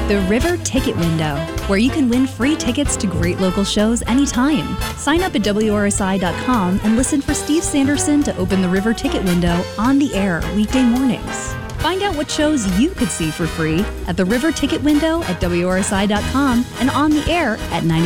The River Ticket Window, where you can win free tickets to great local shows anytime. Sign up at WRSI.com and listen for Steve Sanderson to open the River Ticket Window on the air weekday mornings. Find out what shows you could see for free at the River Ticket Window at WRSI.com and on the air at 90.